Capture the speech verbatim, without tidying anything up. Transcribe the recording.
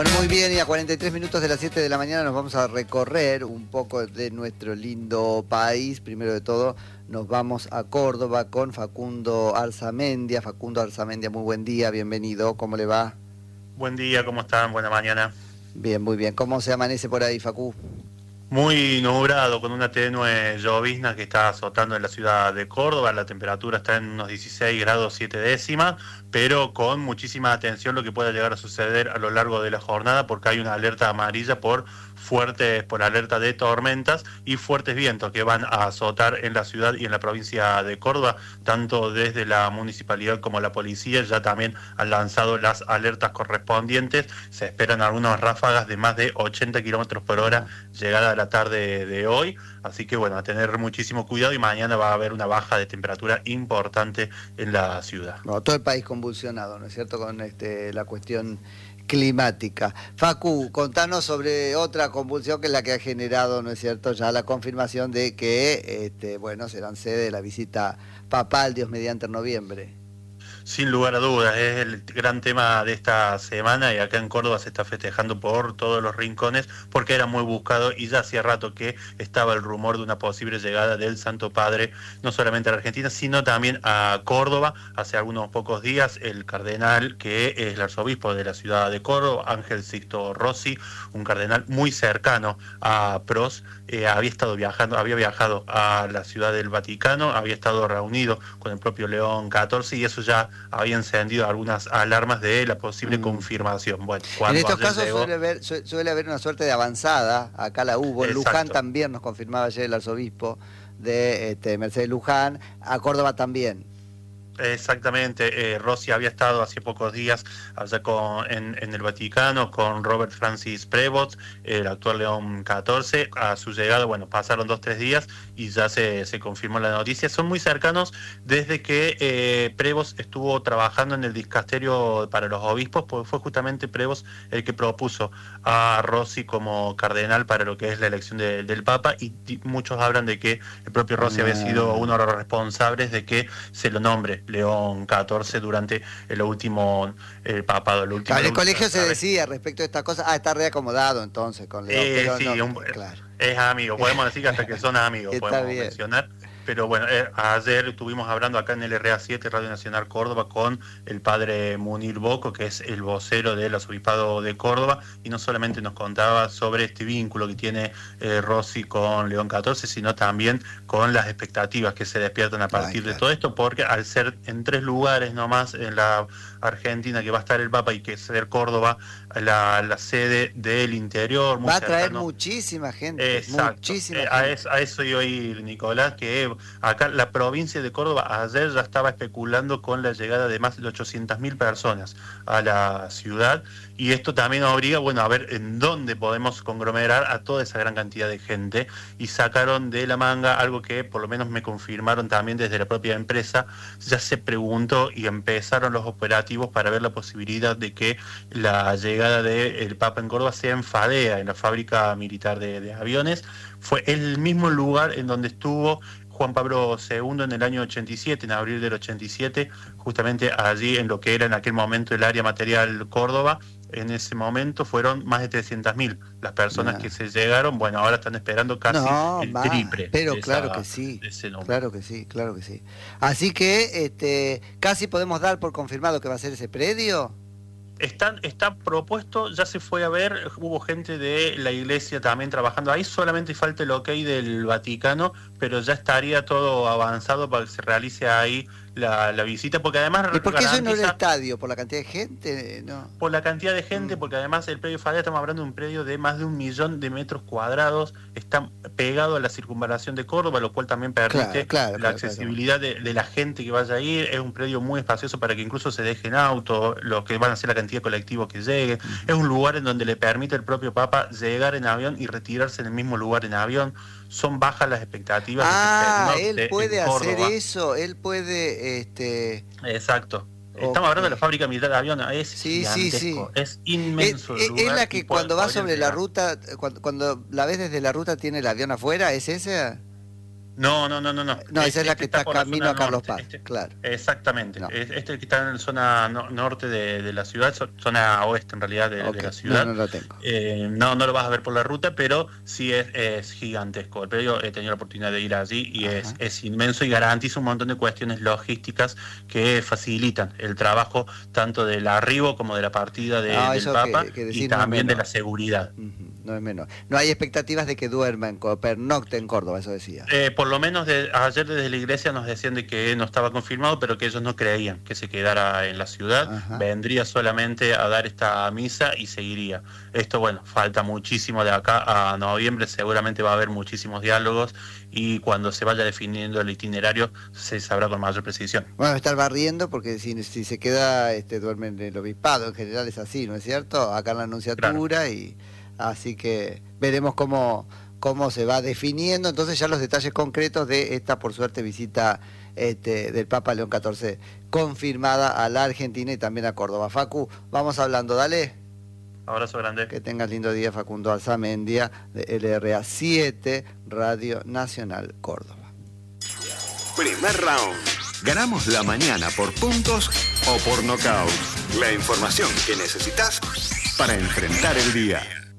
Bueno, muy bien, y a cuarenta y tres minutos de las siete de la mañana nos vamos a recorrer un poco de nuestro lindo país. Primero de todo, nos vamos a Córdoba con Facundo Arzamendia. Facundo Arzamendia, muy buen día, bienvenido, ¿cómo le va? Buen día, ¿cómo están? Buena mañana. Bien, muy bien. ¿Cómo se amanece por ahí, Facu? Muy nublado, con una tenue llovizna que está azotando en la ciudad de Córdoba. La temperatura está en unos dieciséis grados siete décimas, pero con muchísima atención lo que pueda llegar a suceder a lo largo de la jornada, porque hay una alerta amarilla por fuertes, por alerta de tormentas y fuertes vientos que van a azotar en la ciudad y en la provincia de Córdoba. Tanto desde la municipalidad como la policía ya también han lanzado las alertas correspondientes. Se esperan algunas ráfagas de más de ochenta kilómetros por hora llegada a la tarde de hoy, así que bueno, a tener muchísimo cuidado, y mañana va a haber una baja de temperatura importante en la ciudad. No, todo el país convulsionado, ¿no es cierto?, con este, la cuestión climática. Facu, contanos sobre otra convulsión que es la que ha generado, ¿no es cierto?, ya la confirmación de que, este, bueno, serán sede de la visita papal, Dios mediante, en noviembre. Sin lugar a dudas, es el gran tema de esta semana, y acá en Córdoba se está festejando por todos los rincones porque era muy buscado y ya hacía rato que estaba el rumor de una posible llegada del Santo Padre, no solamente a la Argentina, sino también a Córdoba. Hace algunos pocos días el cardenal, que es el arzobispo de la ciudad de Córdoba, Ángel Sixto Rossi, un cardenal muy cercano a Pros, eh, había estado viajando, había viajado a la ciudad del Vaticano, había estado reunido con el propio León catorce, y eso ya había encendido algunas alarmas de la posible mm. confirmación. Bueno, en estos casos llegó... suele, haber, suele haber una suerte de avanzada, acá la hubo. En Luján también nos confirmaba ayer el arzobispo de este, Mercedes Luján, a Córdoba también. Exactamente, eh, Rossi había estado hace pocos días allá con, en, en el Vaticano con Robert Francis Prevost, el actual León catorce. A su llegada, bueno, pasaron dos, tres días y ya se, se confirmó la noticia. Son muy cercanos desde que eh, Prevost estuvo trabajando en el dicasterio para los obispos, porque fue justamente Prevost el que propuso a Rossi como cardenal para lo que es la elección de, del Papa, y, y muchos hablan de que el propio Rossi había sido uno de los responsables de que se lo nombre León catorce durante el último el papado. El último, en el colegio último, se decía respecto a esta cosa, ah, está reacomodado entonces con León. Eh, pero sí, no, un, claro. Es amigo, podemos decir que hasta que son amigos, podemos bien. mencionar. Pero bueno, eh, ayer estuvimos hablando acá en el R A siete, Radio Nacional Córdoba, con el padre Munir Boco, que es el vocero del arzobispado de Córdoba, y no solamente nos contaba sobre este vínculo que tiene eh, Rossi con León catorce, sino también con las expectativas que se despiertan a partir Ay, claro. de todo esto, porque al ser en tres lugares nomás en la Argentina que va a estar el Papa, y que ser Córdoba la, la sede del interior. Va a traer cercano. muchísima gente. Exacto. Muchísima eh, gente. A, eso, a eso iba a ir, Nicolás, que acá la provincia de Córdoba ayer ya estaba especulando con la llegada de más de ochocientas mil personas a la ciudad, y esto también obliga, bueno, a ver en dónde podemos conglomerar a toda esa gran cantidad de gente, y sacaron de la manga algo que por lo menos me confirmaron también desde la propia empresa. Ya se preguntó y empezaron los operativos para ver la posibilidad de que la llegada del Papa en Córdoba sea en Fadea, en la fábrica militar de, de aviones. Fue el mismo lugar en donde estuvo Juan Pablo segundo en el año ochenta y siete, en abril del ochenta y siete, justamente allí en lo que era en aquel momento el área material Córdoba. En ese momento fueron más de trescientas mil las personas no. que se llegaron. Bueno, ahora están esperando casi no, el va, triple. Pero de claro esa, que sí, de ese número. claro que sí, claro que sí. Así que este, casi podemos dar por confirmado que va a ser ese predio. Está, está propuesto, ya se fue a ver, hubo gente de la iglesia también trabajando ahí, solamente falta el ok del Vaticano, pero ya estaría todo avanzado para que se realice ahí la, la visita, porque además... ¿Y por qué eso no es el estadio? ¿Por la cantidad de gente? No. Por la cantidad de gente, mm. porque además el predio Fadea, estamos hablando de un predio de más de un millón de metros cuadrados, está pegado a la circunvalación de Córdoba, lo cual también permite claro, claro, la claro, accesibilidad claro. De, de la gente que vaya a ir. Es un predio muy espacioso para que incluso se dejen auto, lo que van a ser la cantidad de colectivos que llegue. Mm. Es un lugar en donde le permite al propio Papa llegar en avión y retirarse en el mismo lugar en avión. Son bajas las expectativas. Ah, de que él puede hacer eso, él puede... este Exacto. Estamos okay. hablando de la fábrica militar de aviones, es sí, sí, sí. es inmenso. Es, es la que cuando va sobre la ruta, cuando, cuando la ves desde la ruta tiene el avión afuera, ¿es esa? No, no, no, no, no. No, esa es la que está, por la camino zona a Carlos norte, Paz, este- claro. Exactamente. No. Es- Este que está en la zona no- norte de, de la ciudad, zo- zona oeste en realidad de, de Ok, la no, ciudad. no lo tengo. Eh, no, no lo vas a ver por la ruta, pero sí es, es gigantesco. El predio, he tenido la oportunidad de ir allí y es, Ajá. es inmenso y garantiza un montón de cuestiones logísticas que facilitan el trabajo tanto del arribo como de la partida de- No, del eso Papa que- que y decir no es también de menor. la seguridad. Ujú, no es menor. No hay expectativas de que duerma en Córdoba, pernocte en Córdoba, eso decía. Eh, por lo menos de, ayer desde la iglesia nos decían de que no estaba confirmado, pero que ellos no creían que se quedara en la ciudad, Ajá. vendría solamente a dar esta misa y seguiría. Esto, bueno, falta muchísimo de acá a noviembre, seguramente va a haber muchísimos diálogos y cuando se vaya definiendo el itinerario se sabrá con mayor precisión. Bueno, estar barriendo porque si, si se queda, este, duerme en el obispado, en general es así, ¿no es cierto? Acá en la Anunciatura y así que veremos cómo, cómo se va definiendo entonces ya los detalles concretos de esta, por suerte, visita este, del Papa León catorce confirmada a la Argentina y también a Córdoba. Facu, vamos hablando, dale. Abrazo grande. Que tengas lindo día, Facundo Alzamendia, de L R A siete, Radio Nacional Córdoba. Primer round. Ganamos la mañana por puntos o por nocaut. La información que necesitas para enfrentar el día.